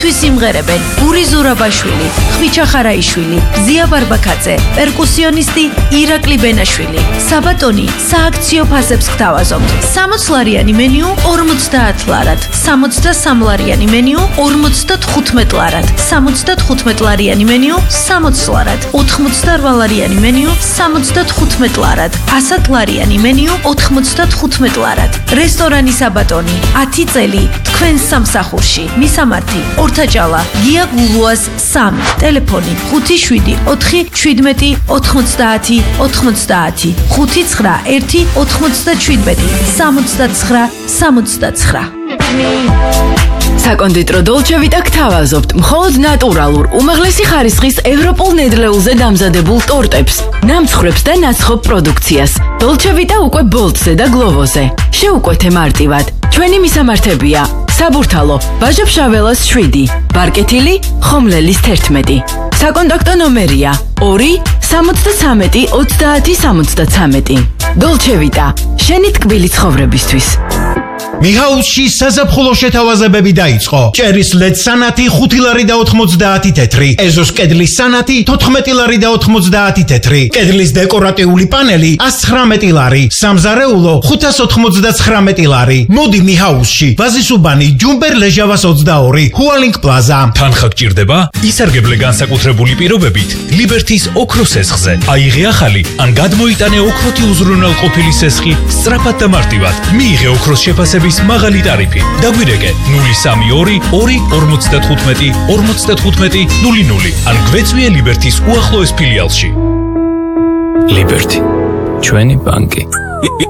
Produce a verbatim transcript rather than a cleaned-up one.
Თვისიმღერებენ გური ზურაბაშვილი, ხვიჩა ხარაიშვილი, ზია ბარბაკაძე, პერკუსიონისტი ირაკლი ბენაშვილი. საბატონი სააქციო ფასებს გთავაზობთ. სამოცლარიანი მენიუ ორმოცდაათ ლარად, სამოცდასამ ლარიანი მენიუ ორმოცდათხუთმეტ ლარად, სამოცდათხუთმეტ ლარიანი მენიუ სამოც ლარად, ოთხმოცდარვა ლარიანი მენიუ სამოცდათხუთმეტ ლარად, ასად ლარიანი მენიუ ოთხმოცდათხუთმეტ ლარად. რესტორანი საბატონი ათი წელი თქვენს სამსახურში. მისამართი ორთაჭალა გია გულუას სამი. ტელეფონი ხუთი შვიდი ოთხი შვიდმეტი ოთხმოცდაათი ოთხმოცდაათი ხუთი ცხრა ერთი ოთხმოცდაშვიდმეტი სამოცდაცხრა სამოცდაცხრა. საკონდიტრო დოლჩე ვიტა გთავაზობთ მხოლოდ ნატურალურ, უმაღლესი ხარისხის ევროპულ ნედლეულზე დამზადებულ ტორტებს, ნამცხრებს და ნაცხოვ პროდუქციას. დოლჩე ვიტა უკვე ბოლტზე და გლოვოზე. შეუკვეთე მარტივად. ჩვენი მისამართებია: საბურთალო, ბაჟაფშაველას შვიდი, ბარკეთილი, ხომლელის თერთმეტი. საკონტაქტო ნომერია: ორი სამოცდაცამეტი ოცდაათი სამოცდაცამეტი. დოლჩე ვიტა, შენი ტკბილი ცხოვრებისთვის. მიხაულში საზაფხულო შეთავაზებები დაიწყო. ჭერის ლედ სანათი ხუთი ლარი და ოთხმოცდაათი თეთრი, ეზოს კედლის სანათი თოთხმეტი ლარი და ოთხმოცდაათი თეთრი, კედლის დეკორატიული პანელი ათცხრამეტი ლარი, სამზარეულო ხუთას ოთხმოცდაცხრამეტი ლარი. მოდი მიხაულში, ვაზისუბანი, ჯუმბერ ლეჟავას ოცდაორი, ჰუალინგ პლაზა. თანხა გჭირდება? ისარგებლე განსაკუთრებული პირობებით ლიბერთის ოქროს სესხზე. აიღე ახალი ან გადმოიტანე ოქროთი უზრუნველყოფილი სესხი სწრაფად და მარტივად. მიიღე ოქროს შეფასების მაღალი ტარიფი. დაგვირეკე ნული სამი ორი ორი ორმოცდათხუთმეტი ორმოცდათხუთმეტი ნული ნული ან გვეწვიე ლიბერთის უახლოეს ფილიალში. ლიბერთი, ჩვენი ბანკი.